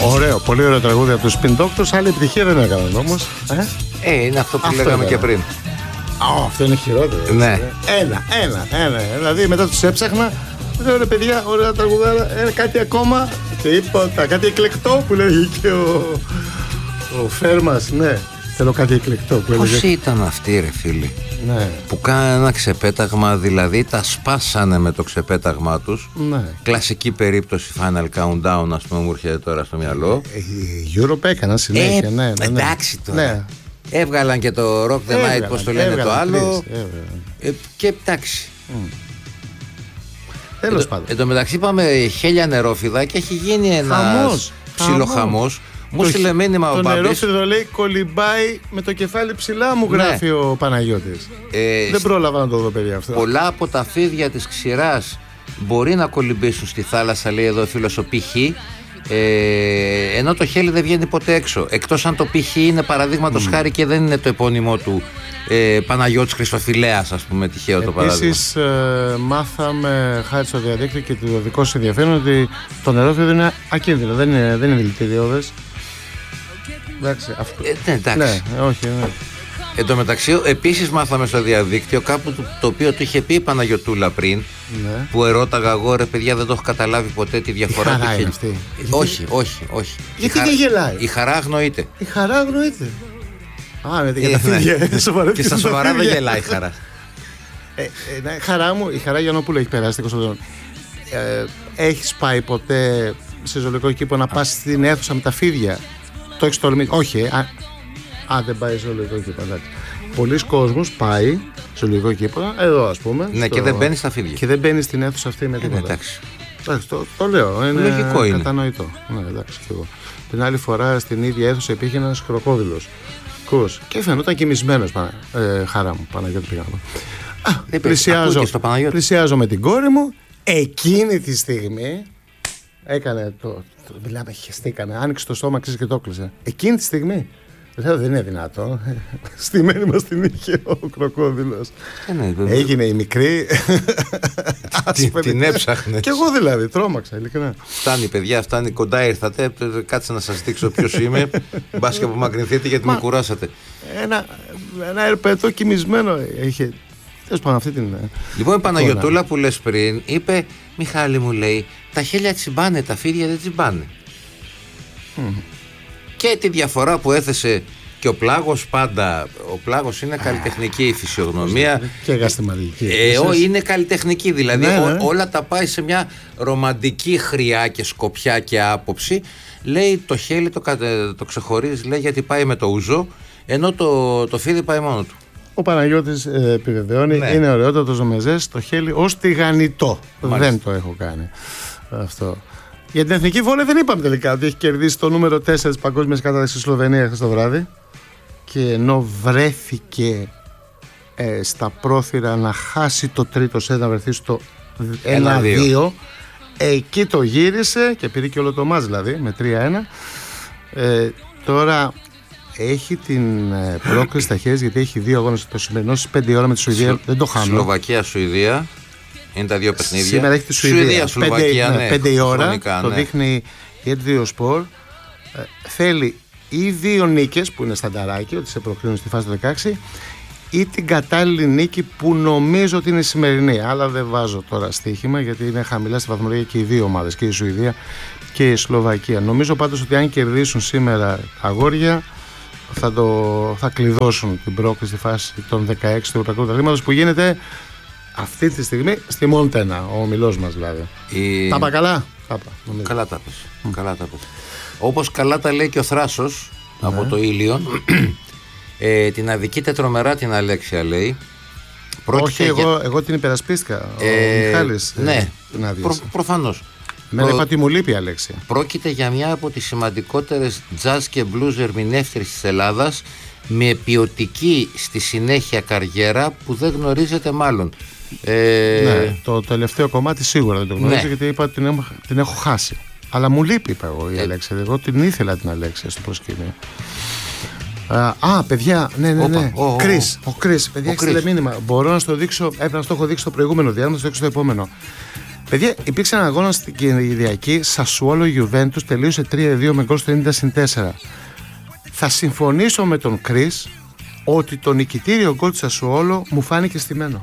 Ωραίο, πολύ ωραίο τραγούδι από τους Spin Doctors. Άλλη επιτυχία δεν έκαναν όμως. Είναι αυτό που λέγαμε και πριν. Αυτό είναι χειρότερο. Ναι. Ένα. Δηλαδή μετά τους έψαχνα. Λέω ρε παιδιά, ωραία τραγουδάρα. Κάτι ακόμα. Τίποτα. Κάτι εκλεκτό που λέγει και ο Φέρμας. Ναι. Θέλω κάτι εκλεκτό που έλεγε. Πώς ήταν αυτοί ρε φίλοι, ναι, που κάνανε ένα ξεπέταγμα, δηλαδή τα σπάσανε με το ξεπέταγμά τους. Ναι. Κλασική περίπτωση Final Countdown, ας πούμε, μου έρχεται τώρα στο μυαλό. Η Europe έκανα συνέχεια. Ναι. Εντάξει τώρα. Ναι. Έβγαλαν και το Rock the Night, πώς το λένε το άλλο. Και εντάξει. Τέλος πάντων. Εν τω μεταξύ είπαμε χέλια νερόφιδα και έχει γίνει ένας ψιλοχαμός. Μου στείλε μήνυμα ο Μπάμπης. Το νερόφιδο λέει κολυμπάει με το κεφάλι ψηλά, μου γράφει ο Παναγιώτης. Δεν πρόλαβα να το δω, παιδιά, αυτό. Πολλά από τα φίδια της ξηράς μπορεί να κολυμπήσουν στη θάλασσα, λέει εδώ ο φίλος ο π.χ. Ενώ το χέλι δεν βγαίνει ποτέ έξω. Εκτός αν το π.χ. είναι παραδείγματος χάρη και δεν είναι το επώνυμό του Παναγιώτης Χριστοφιλέας, ας πούμε, τυχαίο το παράδειγμα. Επίσης μάθαμε χάρη στο διαδίκτυο και το δικό σας ενδιαφέρον ότι το νερόφιδο είναι ακίνδυνο, δεν είναι δηλητηριώδες. Εντάξει, αυτό. Εντάξει. Ναι, όχι, ναι. Εν τω μεταξύ, επίσης μάθαμε στο διαδίκτυο κάπου το οποίο του είχε πει η Παναγιωτούλα πριν, ναι, που ερώταγα εγώ, ρε παιδιά, δεν το έχω καταλάβει ποτέ τη διαφορά του. Χαρά είναι αυτή. Όχι. Γιατί δεν γελάει? Η χαρά αγνοείται. Η χαρά αγνοείται. Με τα φίδια. Και στα σοβαρά δεν γελάει η χαρά. Χαρά μου, η Χαρά Γιαννόπουλου έχει περάσει 20 χρόνια. Έχεις πάει ποτέ σε ζωολογικό κήπο να πας στην αίθουσα με τα φίδια? Το έχεις τολμήσει? Όχι. Δεν πάει σε ζωολογικό κήπο. Πολλοί κόσμος πάει σε ζωολογικό κήπο, εδώ ας πούμε. Ναι, και δεν μπαίνει στα φίδια. Και δεν μπαίνει στην αίθουσα αυτή με τίποτα. Εντάξει. Το λέω. Είναι λογικό, είναι κατανοητό. Ναι, εντάξει, και εγώ. Την άλλη φορά στην ίδια αίθουσα υπήρχε ένας κροκόδιλος. Και φαινόταν κοιμισμένος. Χαρά μου, Παναγιώτη, πήγαμε. Πλησιάζω με την κόρη μου. Εκείνη τη στιγμή έκανε μιλάμε, χεστήκανε. Άνοιξε το στόμα, ξέρεις, και το κλείσε. Εκείνη τη στιγμή. Δεν είναι δυνατό. Στημένη μας την είχε ο κροκόδιλος. Έγινε η μικρή. Την έψαχνε. Κι εγώ δηλαδή, τρόμαξα, ειλικρινά. Φτάνει, παιδιά, φτάνει. Κοντά ήρθατε. Κάτσε να σας δείξω ποιος είμαι. Μπας και απομακρυνθείτε γιατί με κουράσατε. Ένα ερπετό κοιμισμένο είχε. Λοιπόν, η Παναγιωτούλα που λες πριν είπε, Μιχάλη μου, λέει, τα χέλια τσιμπάνε, τα φίδια δεν τσιμπάνε. Και τη διαφορά που έθεσε και ο Πλάγος πάντα. Ο Πλάγος είναι καλλιτεχνική η φυσιογνωμία. Και γαστιμαδική. Είναι καλλιτεχνική, δηλαδή όλα τα πάει σε μια ρομαντική χρειά και σκοπιά και άποψη. Λέει το χέλι το ξεχωρίζει, λέει, γιατί πάει με το ούζο, ενώ το φίδι πάει μόνο του. Ο Παναγιώτης επιβεβαιώνει, είναι ωραιότατος ο μεζές, το χέλι ως τηγανιτό. Μάλιστα. Δεν το έχω κάνει αυτό. Για την εθνική βόλεϊ δεν είπαμε τελικά ότι έχει κερδίσει το νούμερο 4 της παγκόσμιας κατάταξης στη Σλοβενία χθες το βράδυ. Και ενώ βρέθηκε στα πρόθυρα να χάσει το τρίτο σετ, να βρεθεί στο 1-2, εκεί το γύρισε και πήρε και όλο το μάτς, δηλαδή με 3-1. Τώρα έχει την πρόκληση στα χέρια, γιατί έχει 2 αγώνες το σημερινό στις 5 ώρα με τη Σουηδία. Δεν το χάνω. Σλοβακία-Σουηδία. Είναι τα 2 παιχνίδια. Σήμερα έχει τη Σουηδία. 5 η ώρα. Χρονικά, το δείχνει η Ed2 Sport. Θέλει ή 2 νίκες που είναι στανταράκι, ότι σε προκρίνουν στη φάση του 16, ή την κατάλληλη νίκη που νομίζω ότι είναι η σημερινή. Αλλά δεν βάζω τώρα στοίχημα, γιατί είναι χαμηλά στη βαθμολογία και οι 2 ομάδες, και η Σουηδία και η Σλοβακία. Νομίζω πάντως ότι αν κερδίσουν σήμερα τα αγόρια, θα κλειδώσουν την πρόκληση στη φάση των 16 του Ευρωπαϊκού Πρωταθλήματος, που γίνεται αυτή τη στιγμή στη Μόντενα, ο ομιλός μας δηλαδή. Τα είπα καλά? Καλά τα πες. Όπως καλά τα λέει και ο Θράσος, από το Ήλιον. Την αδικείται τρομερά την Αλέξια, λέει. Όχι, εγώ την υπερασπίστηκα. Ο Μιχάλης την άδειασε. Προφανώς. Μένα είπα ότι μου λείπει η Αλέξια. Πρόκειται για μια από τις σημαντικότερες jazz και blues ερμηνεύτριες της Ελλάδας, με ποιοτική στη συνέχεια καριέρα που δεν γνωρίζετε μάλλον. Ναι, το τελευταίο κομμάτι σίγουρα δεν το γνωρίζω, γιατί είπα ότι την έχω χάσει. Αλλά μου λείπει, είπα εγώ, η Αλέξια. Εγώ την ήθελα την Αλέξια στο προσκήνιο. Παιδιά, ναι. Ο Κρίς, παιδιά, έχει στείλει μήνυμα. Μπορώ να στο δείξω, έπρεπε να στο έχω δείξει στο προηγούμενο διάλειμμα, να στο δείξω στο επόμενο. Παιδιά, υπήρξε ένα αγώνα στην Κυριακή, Σασουόλο Γιουβέντους, τελείωσε 3-2 με γκολ στο 90-4. Θα συμφωνήσω με τον Κρίς ότι το νικητήριο γκολ της Σασουόλο μου φάνηκε στημένο.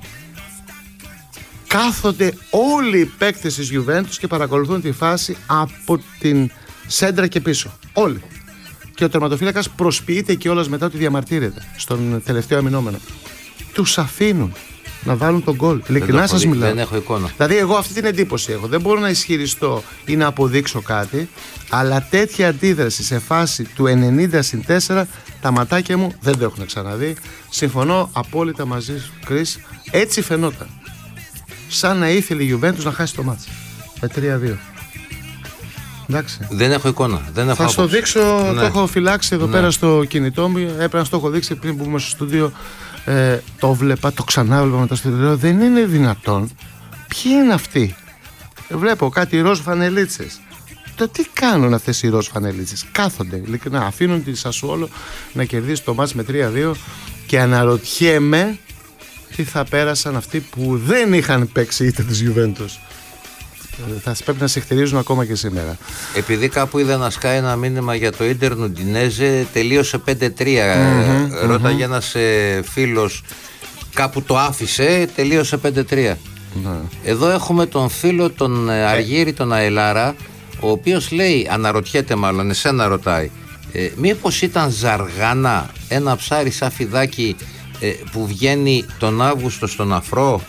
Κάθονται όλοι οι παίκτες της Γιουβέντους και παρακολουθούν τη φάση από την σέντρα και πίσω. Όλοι. Και ο τερματοφύλακας προσποιείται κιόλας μετά ότι διαμαρτύρεται στον τελευταίο αμυνόμενο. Τους αφήνουν να βάλουν τον γκολ. Ειλικρινά σας μιλάω. Δεν έχω εικόνα. Δηλαδή, εγώ αυτή την εντύπωση έχω. Δεν μπορώ να ισχυριστώ ή να αποδείξω κάτι, αλλά τέτοια αντίδραση σε φάση του 90-4, τα ματάκια μου δεν το έχουν ξαναδεί. Συμφωνώ απόλυτα μαζί σου, Κρίς. Έτσι φαινόταν. Σαν να ήθελε η Γιουβέντους να χάσει το μάτς. Με 3-2. Εντάξει. Δεν έχω εικόνα. Θα στο δείξω, το έχω φυλάξει εδώ πέρα στο κινητό μου. Έπρεπε να στο έχω δείξει πριν που είμαι στο στούντιο. Το βλέπα, το ξανά βλέπα μετά στο τηλεόραση. Δεν είναι δυνατόν. Ποιοι είναι αυτοί? Βλέπω κάτι ροζ φανελίτσες. Το τι κάνουν αυτές οι ροζ φανελίτσες? Κάθονται, ειλικρινά, αφήνουν τη Σασουόλο να κερδίσει το μάτς με 3-2 και αναρωτιέμαι τι θα πέρασαν αυτοί που δεν είχαν παίξει είτε της Γιουβέντους. Θα πρέπει να συχτηρίζουν ακόμα και σήμερα. Επειδή κάπου είδα να σκάει ένα μήνυμα για το Ίντερ Ουντινέζε, τελείωσε 5-3. Ρώταγε ένας φίλος, κάπου το άφησε, τελείωσε 5-3. Εδώ έχουμε τον φίλο τον Αργύρη, τον Αελάρα, ο οποίος λέει, αναρωτιέται μάλλον, εσένα ρωτάει, μήπως ήταν ζαργάνα, ένα ψάρι σαν φιδάκι που βγαίνει τον Αύγουστο στον αφρό?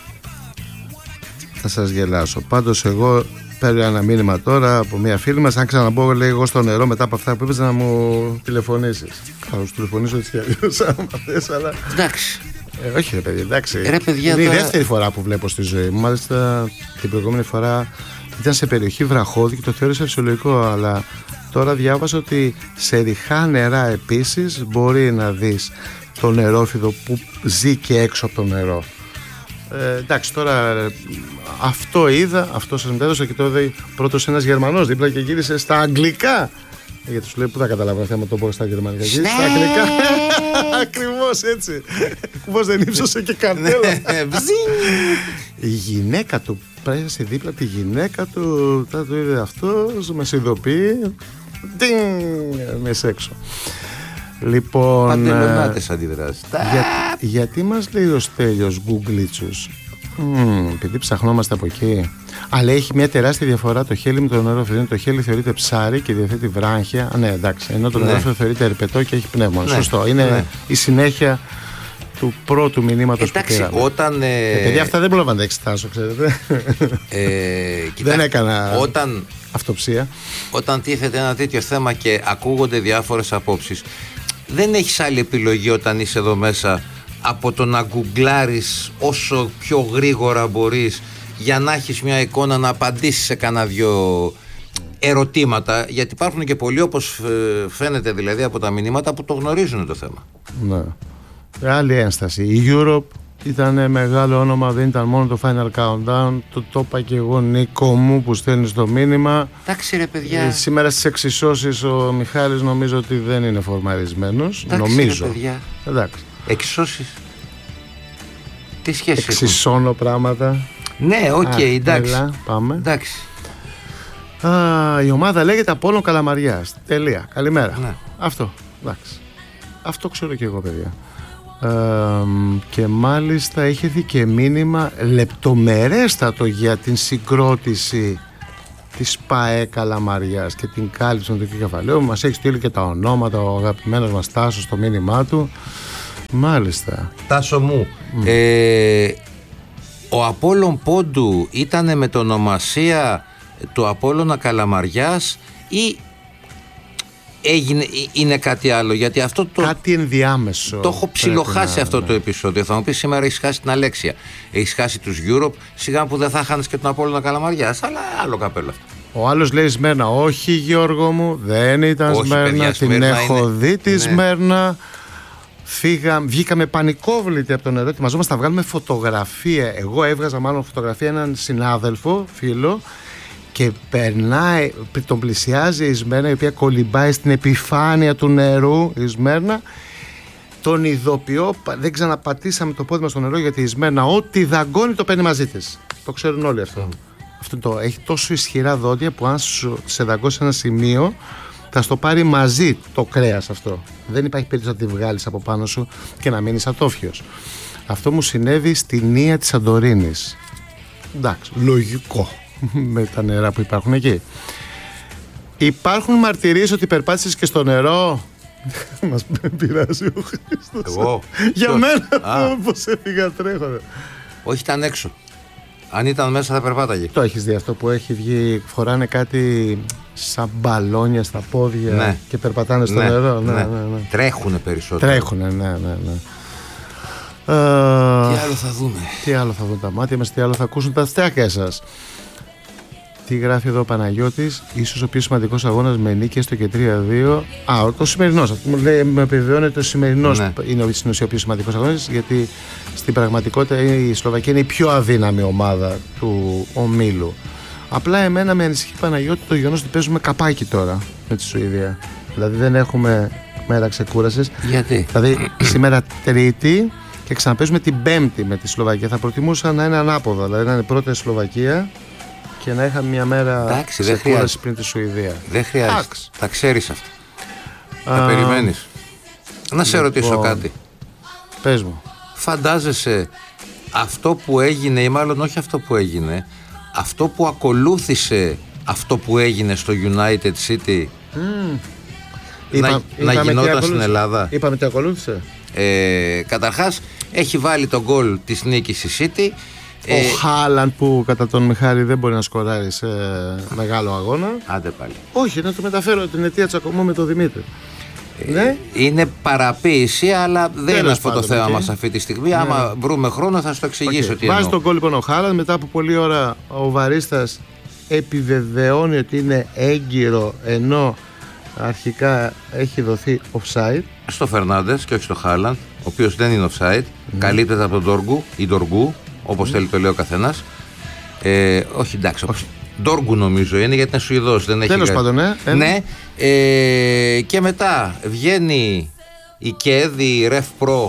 Θα σας γελάσω. Πάντως εγώ παίρνω ένα μήνυμα τώρα από μια φίλη μας. Αν ξαναμπω, λέει, εγώ στο νερό μετά από αυτά που είπες, να μου τηλεφωνήσεις. Θα σου τηλεφωνήσω έτσι κι αλλιώς άμα θες, αλλά... Εντάξει. Όχι ρε παιδί, εντάξει. Παιδιά, είναι η δεύτερη φορά που βλέπω στη ζωή μου. Μάλιστα την προηγούμενη φορά ήταν σε περιοχή βραχώδη και το θεώρησα φυσιολογικό, αλλά τώρα διάβασα ότι σε ριχά νερά επίσης μπορεί να δεις το νερόφιδο που ζει και έξω από το νερό. Εντάξει, τώρα αυτό είδα, αυτό σας μετέδωσα και τώρα πρώτος ένας Γερμανός δίπλα και γύρισε στα αγγλικά. Γιατί σου λέει, πού θα καταλάβω θέμα το πω στα γερμανικά? Γύρισε στα αγγλικά. Ακριβώς έτσι. Πώς δεν ύψωσε και καρτέλα. Η γυναίκα του πρέσει δίπλα, τη γυναίκα του, θα το είδε αυτός, με ειδοποιεί. Μέσα έξω. Λοιπόν, παντελονάτες αντιδράσεις. γιατί μας λέει ο Στέλιος Γκουγκλίτσους? Επειδή ψαχνόμαστε από εκεί. Αλλά έχει μια τεράστια διαφορά το χέλι με το νερόφιδο. Το χέλι θεωρείται ψάρι και διαθέτει βράχια. Ναι, εντάξει. Ενώ το νερόφιδο θεωρείται ερπετό και έχει πνεύμα. Σωστό. Είναι η συνέχεια του πρώτου μηνύματος που πήραμε. Όταν. Παιδιά, αυτά δεν μπορώ να τα εξετάσω, ξέρετε. Δεν έκανα αυτοψία. Όταν τίθεται ένα τέτοιο θέμα και ακούγονται διάφορες απόψεις, δεν έχεις άλλη επιλογή όταν είσαι εδώ μέσα από το να γκουγκλάρεις όσο πιο γρήγορα μπορείς για να έχεις μια εικόνα να απαντήσεις σε κάνα δυο ερωτήματα, γιατί υπάρχουν και πολλοί, όπως φαίνεται δηλαδή από τα μηνύματα, που το γνωρίζουν το θέμα. Ναι. Άλλη ένσταση. Η Europe ήταν μεγάλο όνομα, δεν ήταν μόνο το Final Countdown. Το είπα και εγώ, Νίκο μου, που στέλνει το μήνυμα. Εντάξει ρε παιδιά. Σήμερα στις εξισώσεις ο Μιχάλης νομίζω ότι δεν είναι φορμαρισμένος. Νομίζω. Ρε παιδιά. Εντάξει. Εξισώσεις. Τι σχέση έχουν? Εξισώνω πράγματα. Ναι, οκ, εντάξει. Έλα, πάμε. Εντάξει. Η ομάδα λέγεται Απόλλων Καλαμαριάς. Τελεία. Καλημέρα. Ναι. Αυτό. Εντάξει. Αυτό ξέρω και εγώ, παιδιά. Και μάλιστα είχε δει και μήνυμα λεπτομερέστατο για την συγκρότηση της ΠΑΕ Καλαμαριάς και την κάλυψη του κεφαλαίου. Μας έχει στείλει και τα ονόματα ο αγαπημένος μας Τάσος στο μήνυμά του. Μάλιστα. Τάσο μου, ο Απόλλων Πόντου ήταν με το ονομασία του Απόλλωνα Καλαμαριάς ή είναι κάτι άλλο? Γιατί αυτό κάτι ενδιάμεσο. Το έχω ψιλοχάσει αυτό το επεισόδιο. Θα μου πει, σήμερα έχεις χάσει την Αλέξια, έχεις χάσει τους Europe, σιγά που δεν θα χάνεις και τον Απόλλωνα Καλαμαριάς, αλλά άλλο καπέλο αυτό. Ο άλλος λέει Σμέρνα. Όχι, Γιώργο μου, δεν ήταν Σμέρνα. Την έχω δει τη Σμέρνα. Βγήκαμε πανικόβλητοι από το νερό. Ετοιμαζόμαστε να βγάλουμε φωτογραφία. Εγώ έβγαζα μάλλον φωτογραφία έναν συνάδελφο, φίλο, και περνάει, τον πλησιάζει η Σμέρνα, η οποία κολυμπάει στην επιφάνεια του νερού. Η Σμέρνα, τον ειδοποιώ, δεν ξαναπατήσαμε το πόδι μας στο νερό, γιατί η Σμέρνα ό,τι δαγκώνει το παίρνει μαζί της. Το ξέρουν όλοι αυτό. έχει τόσο ισχυρά δόντια που αν σε δαγκώσει ένα σημείο θα στο πάρει μαζί το κρέας αυτό. Δεν υπάρχει περίπτωση να τη βγάλεις από πάνω σου και να μείνεις ατόφιος. Αυτό μου συνέβη στη Νία της Σαντορίνης. Εντάξει, λογικό με τα νερά που υπάρχουν εκεί. Υπάρχουν μαρτυρίες ότι περπάτησες και στο νερό? Μας πειράζει ο Χρήστος. Εγώ. Για μένα πως έφυγα τρέχοντα. Όχι, ήταν έξω. Αν ήταν μέσα θα περπάταγε. Το έχεις δει αυτό που έχει βγει, φοράνε κάτι σαν μπαλόνια στα πόδια και περπατάνε στο νερό? Ναι. Τρέχουνε περισσότερο. Τρέχουνε, ναι. Τι άλλο θα δούμε? Τι άλλο θα δουν τα μάτια μας, τι άλλο θα ακούσουν τα αυτιάκια σας. Τι γράφει εδώ ο Παναγιώτης? Ίσως ο πιο σημαντικός αγώνας με νίκες στο και 3-2. Το σημερινός. Αυτό μου λέει, με επιβεβαιώνεται ο σημερινός είναι στην ουσία ο πιο σημαντικός αγώνας, γιατί στην πραγματικότητα η Σλοβακία είναι η πιο αδύναμη ομάδα του ομίλου. Απλά εμένα με ανησυχεί, Παναγιώτη, το γεγονός ότι παίζουμε καπάκι τώρα με τη Σουηδία. Δηλαδή δεν έχουμε μέρα ξεκούρασης. Γιατί? Δηλαδή σήμερα Τρίτη και ξαναπέζουμε την Πέμπτη με τη Σλοβακία. Θα προτιμούσα να είναι ανάποδα, δηλαδή να είναι πρώτα η Σλοβακία και να είχαμε μια μέρα ξεκούραση πριν τη Σουηδία. Δεν χρειάζεται. Τα ξέρεις αυτά. Τα περιμένεις. Να σε ρωτήσω κάτι. Πες μου. Φαντάζεσαι αυτό που έγινε, ή μάλλον όχι αυτό που έγινε, αυτό που ακολούθησε αυτό που έγινε στο United City να γινόταν στην Ελλάδα? Είπαμε τι ακολούθησε. Καταρχάς έχει βάλει τον γκολ της νίκης η City. Ο Χάλαντ που κατά τον Μιχάλη δεν μπορεί να σκοράρει σε μεγάλο αγώνα. Άντε πάλι. Όχι, να του μεταφέρω την αιτία τσακωμού με τον Δημήτρη. Ναι. Είναι παραποίηση, αλλά δεν είναι αυτό το θέμα μας αυτή τη στιγμή. Ναι. Άμα βρούμε χρόνο θα σου το εξηγήσω τι εννοώ. Βάζει τον γκολ λοιπόν ο Χάλαντ. Μετά από πολλή ώρα ο Βαρίστας επιβεβαιώνει ότι είναι έγκυρο, ενώ αρχικά έχει δοθεί offside. Στο Φερνάντες και όχι στο Χάλαντ, ο οποίος δεν είναι offside. Καλύπτεται από τον Ντόργκου ή Ντοργού, όπως θέλει το λέει ο καθένας. Όχι, εντάξει. Ντόργκου νομίζω είναι, γιατί είναι Σουηδός. Τέλος πάντων, ναι. Και μετά βγαίνει η ΚΕΔ, η Ref Pro,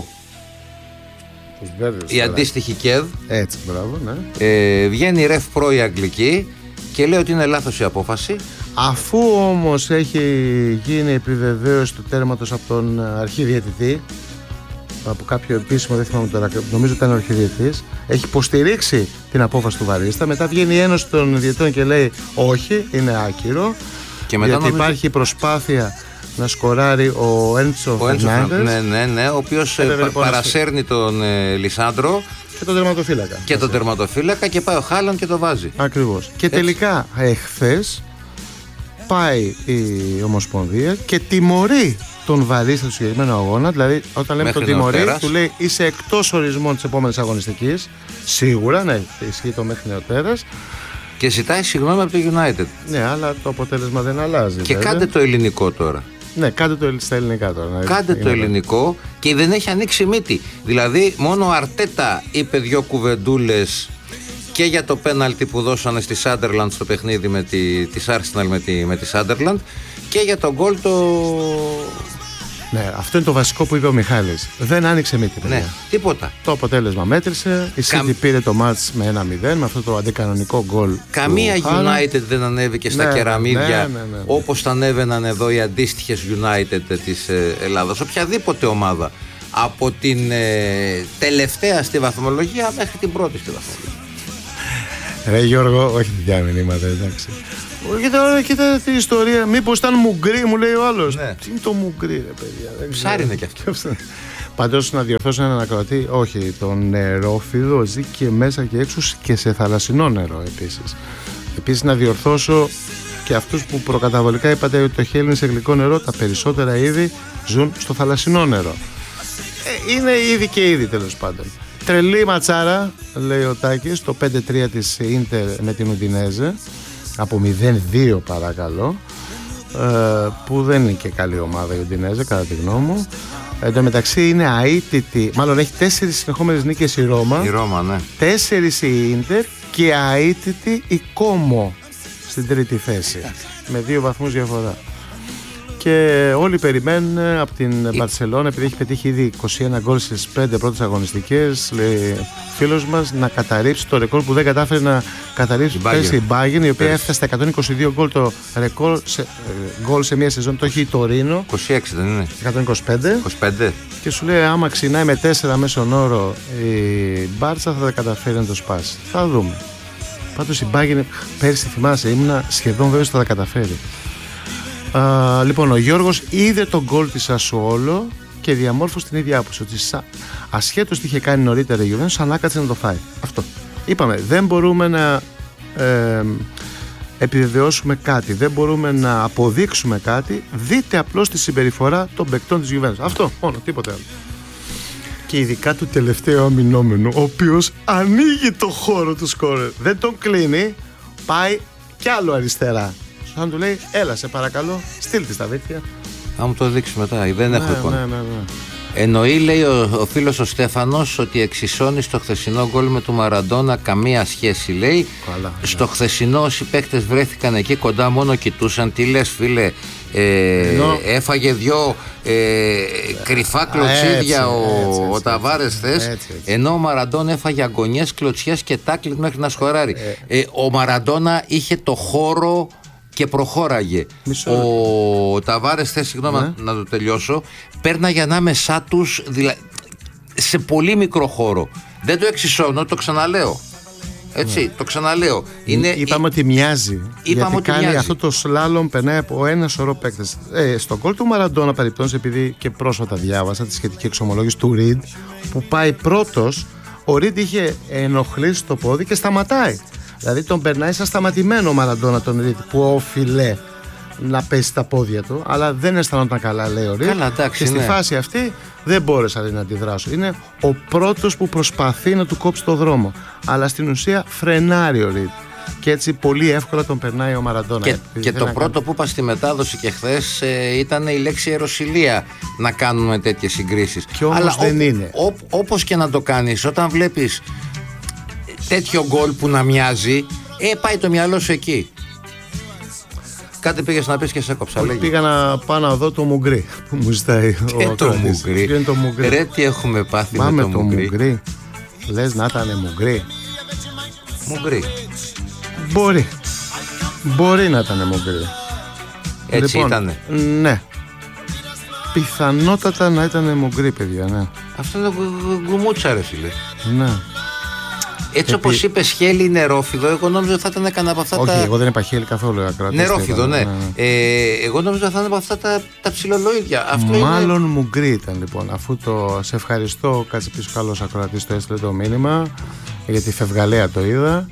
η αντίστοιχη ΚΕΔ. Έτσι, μπράβο, ναι. Βγαίνει η Ref Pro η αγγλική και λέει ότι είναι λάθος η απόφαση. Αφού όμως έχει γίνει επιβεβαίωση του τέρματος από τον αρχιδιαιτητή, από κάποιο επίσημο, δεν θυμάμαι τώρα, νομίζω ήταν ο αρχιδιαιτητής, έχει υποστηρίξει την απόφαση του Βαρίστα. Μετά βγαίνει η Ένωση των Διαιτητών και λέει όχι, είναι άκυρο. Και μετά γιατί υπάρχει προσπάθεια να σκοράρει ο Έντσο Φερνάντες. Ναι, ο οποίος παρασέρνει τον Λισάντρο και τον τερματοφύλακα. Και τον τερματοφύλακα και πάει ο Χάλαντ και το βάζει. Ακριβώς. Και τελικά εχθές πάει η Ομοσπονδία και τιμωρεί τον Βαρίστα του συγκεκριμένου αγώνα. Δηλαδή, όταν λέμε τον τιμωρεί, του λέει είσαι εκτός ορισμών της επόμενης αγωνιστικής. Σίγουρα, ναι, ισχύει το μέχρι νεοτέρας. Και ζητάει συγγνώμη από το United. Ναι, αλλά το αποτέλεσμα δεν αλλάζει. Και κάντε το ελληνικό τώρα. Ναι, κάντε το στα ελληνικά τώρα. Κάντε το ελληνικό και δεν έχει ανοίξει μύτη. Δηλαδή, μόνο ο Αρτέτα είπε δύο κουβεντούλες και για το πέναλτι που δώσανε στη Σάντερλαντ στο παιχνίδι της Arsenal με τη Σάντερλαντ και για τον γκολ Ναι, αυτό είναι το βασικό που είπε ο Μιχάλης. Δεν άνοιξε μύτη. Ναι, τίποτα. Το αποτέλεσμα μέτρησε. Η City πήρε το μάτς με 1-0 με αυτό το αντικανονικό γκολ. Καμία United δεν ανέβηκε στα κεραμίδια όπως θα ανέβαιναν εδώ οι αντίστοιχες United της Ελλάδας. Οποιαδήποτε ομάδα. Από την τελευταία στη βαθμολογία μέχρι την πρώτη στη βαθμολογία. Ρε Γιώργο, όχι τέτοια μηνύματα, εντάξει. Κοίτα την ιστορία. Μήπως ήταν μουγκρί, μου λέει ο άλλος. Ναι. Τι είναι το μουγκρί, ρε παιδιά. Ψάρι είναι κι αυτό. Πάντως να διορθώσω έναν ακροατή. Όχι, το νερόφιδο ζει και μέσα και έξω και σε θαλασσινό νερό επίσης. Επίσης να διορθώσω και αυτούς που προκαταβολικά είπατε ότι το χέλι είναι σε γλυκό νερό. Τα περισσότερα είδη ζουν στο θαλασσινό νερό. Είναι είδη και είδη, τέλος πάντων. Τρελή ματσάρα, λέει ο Τάκης, το 5-3 της Ίντερ με την Ουντινέζε. Από 0-2 παρακαλώ, που δεν είναι και καλή ομάδα η Ουντινέζε κατά τη γνώμη μου. Εν τω μεταξύ είναι αίτητη, μάλλον έχει 4 συνεχόμενες νίκες η Ρώμα. Η Ρώμα, ναι. 4 η Ίντερ και αίτητη η Κόμο στην τρίτη θέση με 2 βαθμούς διαφορά. Και όλοι περιμένουν από την Μπαρσελόνα, επειδή έχει πετύχει ήδη 21 γκολ στις 5 πρώτες αγωνιστικές, λέει φίλος μας, να καταρρύψει το ρεκόρ που δεν κατάφερε να καταρρύψει πέρσι η Bayern, η οποία έφτασε στα 122 γκολ, το ρεκόρ γκολ σε μια σεζόν. Το έχει η Τωρίνο. 26 δεν είναι? 125. Και σου λέει, άμα ξυνάει με 4 μέσον όρο η Μπάρτσα, θα τα καταφέρει να το σπάσει. Θα δούμε. Πάντως η Bayern πέρσι, θυμάσαι, ήμουνα σχεδόν βέβαιος ότι θα τα καταφέρει. Λοιπόν, ο Γιώργος είδε τον γκολ της Σασουόλο και διαμόρφωσε την ίδια άποψη, ότι ασχέτως τι είχε κάνει νωρίτερα η Juventus, ανάκατσε να το φάει. Αυτό. Είπαμε, δεν μπορούμε να επιβεβαιώσουμε κάτι, δεν μπορούμε να αποδείξουμε κάτι, δείτε απλώς τη συμπεριφορά των παικτών της Juventus. Αυτό, μόνο, τίποτε άλλο. Και ειδικά του τελευταίου αμυνόμενου, ο οποίος ανοίγει το χώρο του σκόρερ, δεν τον κλείνει, πάει κι άλλο αριστερά. Αν του λέει, έλα σε παρακαλώ, στείλ τη τα δίκτυα. Θα μου το δείξει μετά, δεν έχω εικόνα. Ναι. Εννοεί, λέει ο φίλος ο Στέφανος, ότι εξισώνει στο χθεσινό γκολ με του Μαραντόνα καμία σχέση, λέει. Καλά, στο χθεσινό όσοι παίκτες βρέθηκαν εκεί κοντά μόνο κοιτούσαν. Τι λες, φίλε, έφαγε δυο κρυφά κλωτσίδια ο Ταβάρες χθες, ενώ ο Μαραντόνα έφαγε αγωνιές, κλωτσιές και τάκλιτ μέχρι να σκοράρει. Ο Μαραντόνα είχε το χώρο και προχώραγε. Ο Ταβάρες, συγγνώμη να το τελειώσω, πέρναγε ανάμεσά τους σε πολύ μικρό χώρο. Δεν το εξισώνω, το ξαναλέω. Έτσι, το ξαναλέω. Είπαμε ότι μοιάζει. Είπαμε γιατί ότι κάνει μοιάζει. αυτό το σλάλομ, περνάει από ένα σωρό παίκτες. Στον γκολ του Μαραντόνα, παρεπτόντως, επειδή και πρόσφατα διάβασα τη σχετική εξομολόγηση του Ριντ, που πάει πρώτος, ο Ριντ είχε ενοχλήσει το πόδι και σταματάει. Δηλαδή τον περνάει σαν σταματημένο ο Μαραντόνα τον Ριντ, που όφιλε να πέσει στα πόδια του, αλλά δεν αισθανόταν καλά, λέει ο Ριντ. Και στη φάση αυτή δεν μπόρεσα να αντιδράσω. Είναι ο πρώτος που προσπαθεί να του κόψει το δρόμο, αλλά στην ουσία φρενάρει ο Ριντ. Και έτσι πολύ εύκολα τον περνάει ο Μαραντόνα. Και το πρώτο που είπα στη μετάδοση και χθες ήταν η λέξη αεροσυλία, να κάνουμε τέτοιες συγκρίσεις. Και όμως δεν είναι. Όπως και να το κάνεις, όταν βλέπεις τέτοιο γκολ που να μοιάζει, πάει το μυαλό σου εκεί. Κάτι πήγες να πεις και σε κόψα. Πήγα να πάω να δω το Μουγκρί που μου ζητάει ο το Μουγκρί. Ρε, τι έχουμε πάθει με το Μουγκρί. Λες να ήταν Μουγκρί. Μπορεί να ήταν Μουγκρί. Έτσι λοιπόν, ήτανε. Ναι. Πιθανότατα να ήταν Μουγκρί, παιδιά, ναι. Αυτό είναι γκουμούτσα, ρε φίλε. Ναι. Έτσι όπως είπες, χέλι νερόφιδο, εγώ νόμιζα ότι θα ήταν κανένα από αυτά. Όχι, εγώ δεν είπα χέλι καθόλου. Νερόφιδο, ναι. Εγώ νόμιζα ότι θα ήταν από αυτά τα ψιλολοίδια. Μάλλον Μουγκρί ήταν, λοιπόν. Αφού σε ευχαριστώ, κάτσε πίσω, καλός ακροατής, το έστειλε το μήνυμα, γιατί φευγαλέα το είδα.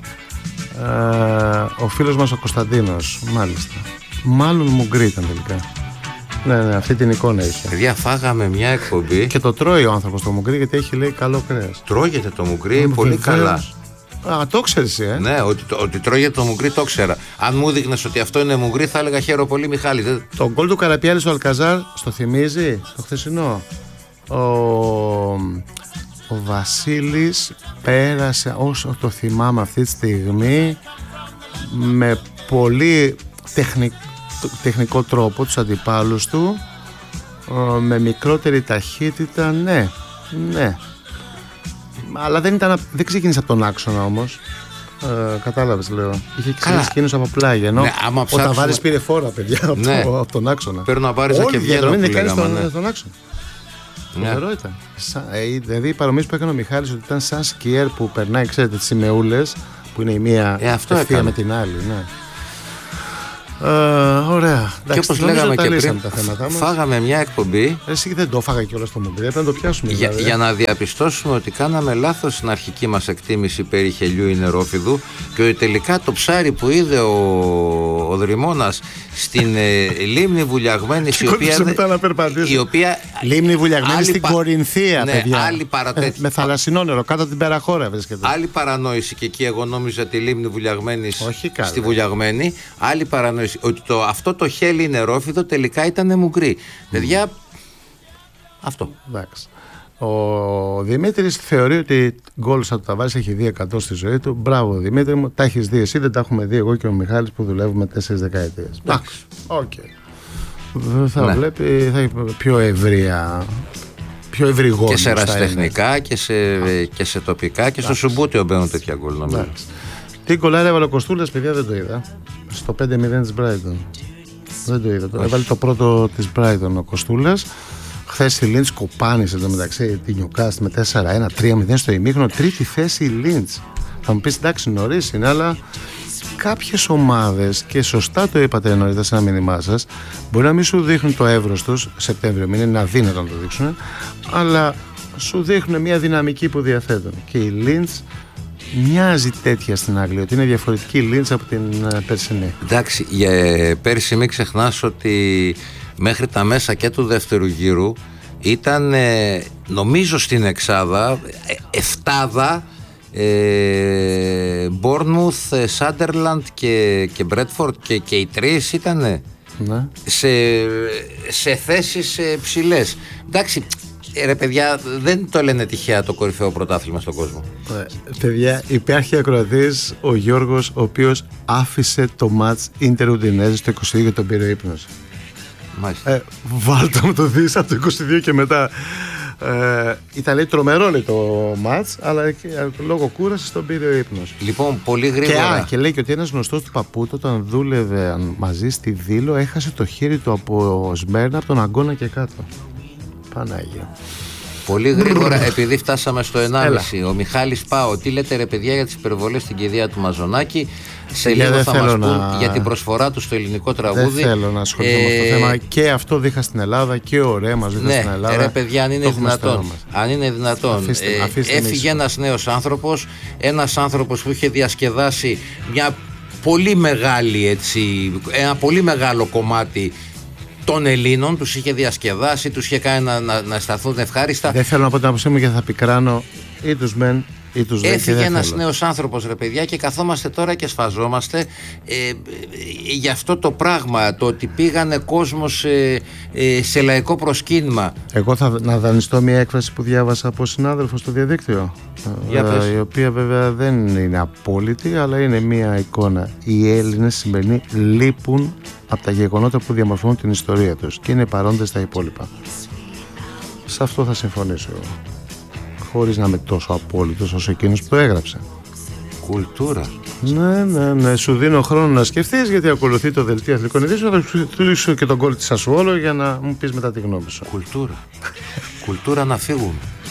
Ο φίλος μας ο Κωνσταντίνος, μάλιστα. Μάλλον Μουγκρί ήταν τελικά. Ναι, αυτή την εικόνα είχε. Παιδιά, φάγαμε μια εκπομπή. Και το τρώει ο άνθρωπος το Μουγκρί, γιατί έχει, λέει, καλό κρέας. Τρώγεται το Μουγκρί πολύ καλά. Το ξέρεις, Ναι, ότι τρώγεται το Μουγκρί το ξέρα. Αν μου δείχνες ότι αυτό είναι Μουγκρί, θα έλεγα χαίρο πολύ, Μιχάλη. Το γκολ του Καραπιάλη στο Αλκαζάρ, στο θυμίζει, το χθεσινό. Ο Βασίλης πέρασε, όσο το θυμάμαι αυτή τη στιγμή, με πολύ τεχνικό τρόπο τους αντιπάλους του, με μικρότερη ταχύτητα, ναι. Αλλά δεν ξεκίνησε από τον άξονα όμως. Κατάλαβες, λέω. Είχε ξεκινήσει εκείνος από πλάγια. Ενώ ο Ταβάρης πήρε φόρα, παιδιά, από τον άξονα. Παίρνω να πάρεις και βγαίνω που λέγαμε. Στον άξονα. Φοβερό ήταν. Δηλαδή οι παρομοίες που έκανε ο Μιχάλης, ότι ήταν σαν σκιέρ που περνάει, ξέρετε, τις σημεούλες, που είναι η μία ευθεία με την άλλη. Ναι. Ωραία. Και όπως λέγαμε και πριν, φάγαμε μια εκπομπή. Εσύ δεν το φάγα κιόλας στο Μουγκρί, πρέπει να το πιάσουμε. Για να διαπιστώσουμε ότι κάναμε λάθος στην αρχική μας εκτίμηση περί χελιού ή νερόφιδου, και ότι τελικά το ψάρι που είδε ο Δρυμώνας στην λίμνη Βουλιαγμένη, η οποία λίμνη Βουλιαγμένη στην Κορινθία, παιδιά. Άλλη με θαλασσινό νερό, κάτω την Περαχώρα βρίσκεται. Άλλη παρανόηση, και εκεί εγώ νόμιζα τη λίμνη Βουλιαγμένη στη Βουλιαγμένη. Άλλη παρανόηση, ότι αυτό το χέλι νερόφιδο τελικά ήταν Μουγκρί. Παιδιά, αυτό. Εντάξει. Ο Δημήτρης θεωρεί ότι γκολ σαν το Ταβάρης έχει δει 100 στη ζωή του. Μπράβο, Δημήτρη μου, τα έχεις δει εσύ, δεν τα έχουμε δει εγώ και ο Μιχάλης που δουλεύουμε 4 δεκαετίες. Εντάξει. θα βλέπει, θα έχει πιο ευρεία, πιο ευρύ γόνιμο. Και σε ερασιτεχνικά και σε τοπικά και στο Σουμπούτιο μπαίνουν τέτοια γκολ, νομίζω. Τι γκολάρι έβαλε ο Κοστούλας, παιδιά, δεν το είδα. Στο 5-0 της Brighton. Δεν το είδα. Έβαλε το πρώτο της Brighton ο Κοστούλας. Χθες η Λίντς κοπάνησε εντωμεταξύ τη Newcastle με 4-1, 3-0 στο ημίχρονο. Τρίτη θέση η Λίντς. Θα μου πεις εντάξει, νωρίς είναι, αλλά κάποιες ομάδες, και σωστά το είπατε νωρίτερα σε ένα μήνυμά σας, μπορεί να μην σου δείχνουν το εύρος τους Σεπτέμβριο, μην είναι αδύνατο να το δείξουν, αλλά σου δείχνουν μια δυναμική που διαθέτουν. Και η Λίντς μοιάζει τέτοια στην Αγγλία, ότι είναι διαφορετική η Λίντς από την περσινή. Εντάξει, πέρσι μην ξεχνάς ότι μέχρι τα μέσα και του δεύτερου γύρου ήταν, νομίζω στην εξάδα, εφτάδα, Bournemouth, Sunderland και Bradford, και οι τρεις ήταν σε θέσεις ψηλές. Εντάξει, ρε παιδιά, δεν το λένε τυχαία το κορυφαίο πρωτάθλημα στον κόσμο. Παιδιά, υπάρχει ακροατής ο Γιώργος, ο οποίος άφησε το μάτς Ίντερ Ουντινέζε στο 22 και τον πήρε ύπνος. Βάλτε μου το δεις από το 22 και μετά. Ήταν λέει τρομερό, λέει, το μάτς, αλλά λόγω κούρασης τον πήρε ο ύπνος. Λοιπόν, πολύ γρήγορα. Και λέει και ότι ένας γνωστός του παππούτου, όταν δούλευε μαζί στη Δήλο, έχασε το χέρι του από Σμέρνα, από τον αγκώνα και κάτω. Πανάγια. Πολύ γρήγορα, επειδή φτάσαμε στο 1,5. Ο Μιχάλης Πάο, τι λέτε ρε παιδιά για τις υπερβολές στην κηδεία του Μαζονάκη? Σε λίγο θα μας πούν για την προσφορά του στο ελληνικό τραγούδι. Δεν θέλω να ασχοληθώ με αυτό το θέμα. Και αυτό δείχα στην Ελλάδα και ο Ρε μας δείχα στην Ελλάδα. Ρε παιδιά, αν είναι δυνατόν. Έφυγε ένας νέος άνθρωπος, ένας άνθρωπος που είχε διασκεδάσει μια πολύ μεγάλη, έτσι, ένα πολύ μεγάλο κομμάτι των Ελλήνων, τους είχε διασκεδάσει, τους είχε κάνει να αισθανθούν ευχάριστα. Δεν θέλω να πω την άποψή μου, γιατί θα πικράνω ή τους μεν ή τους δεν. Έφυγε ένας νέος άνθρωπος, ρε παιδιά, και καθόμαστε τώρα και σφαζόμαστε για αυτό το πράγμα, το ότι πήγανε κόσμος σε λαϊκό προσκύνημα. Εγώ θα να δανειστώ μια έκφραση που διάβασα από συνάδελφο στο διαδίκτυο, η οποία βέβαια δεν είναι απόλυτη, αλλά είναι μια εικόνα. Οι Έλληνες σημερινοί λείπουν από τα γεγονότα που διαμορφώνουν την ιστορία τους και είναι παρόντες στα υπόλοιπα. Σε αυτό θα συμφωνήσω, χωρίς να είμαι τόσο απόλυτος όσο εκείνος που το έγραψε. Κουλτούρα. Ναι. Σου δίνω χρόνο να σκεφτείς, γιατί ακολουθεί το δελτίο αθλητικών ειδήσεων. Θα σου κλείσω και τον γκολ της Σασουόλο για να μου πεις μετά τη γνώμη σου. Κουλτούρα. Κουλτούρα να φύγουν.